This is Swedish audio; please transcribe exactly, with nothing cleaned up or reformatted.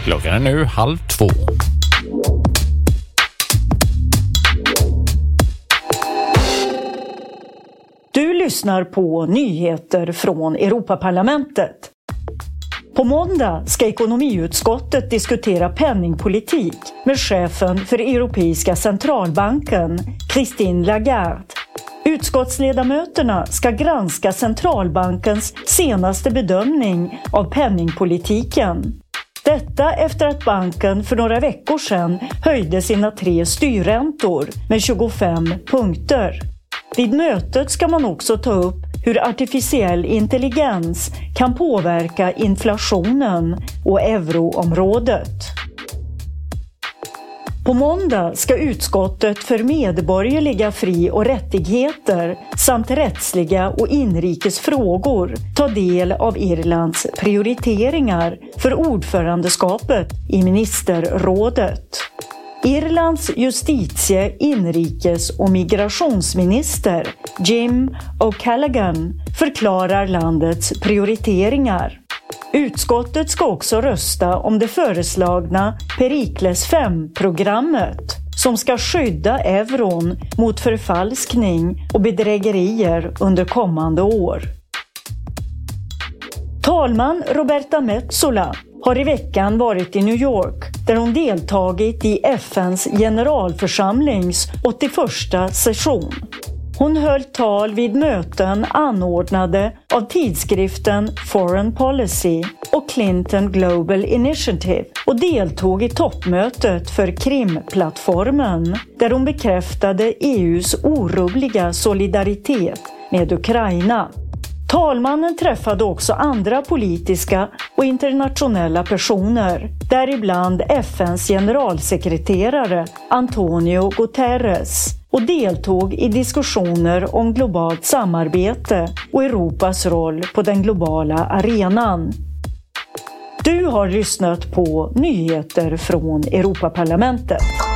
Klockan är nu halv två. Du lyssnar på nyheter från Europaparlamentet. På måndag ska ekonomiutskottet diskutera penningpolitik med chefen för Europeiska centralbanken, Christine Lagarde. Utskottsledamöterna ska granska centralbankens senaste bedömning av penningpolitiken. Detta efter att banken för några veckor sedan höjde sina tre styrräntor med tjugofem punkter. Vid mötet ska man också ta upp hur artificiell intelligens kan påverka inflationen och euroområdet. På måndag ska utskottet för medborgerliga fri- och rättigheter samt rättsliga och inrikes frågor ta del av Irlands prioriteringar för ordförandeskapet i ministerrådet. Irlands justitie-, inrikes- och migrationsminister Jim O'Callaghan förklarar landets prioriteringar. Utskottet ska också rösta om det föreslagna Perikles fem-programmet som ska skydda euron mot förfalskning och bedrägerier under kommande år. Talman Roberta Metsola har i veckan varit i New York där hon deltagit i F N:s generalförsamlings åttioförsta session. Hon höll tal vid möten anordnade av tidskriften Foreign Policy och Clinton Global Initiative och deltog i toppmötet för Krim-plattformen där hon bekräftade E U:s orubbliga solidaritet med Ukraina. Talmannen träffade också andra politiska och internationella personer, däribland F N:s generalsekreterare Antonio Guterres, och deltog i diskussioner om globalt samarbete och Europas roll på den globala arenan. Du har lyssnat på nyheter från Europaparlamentet.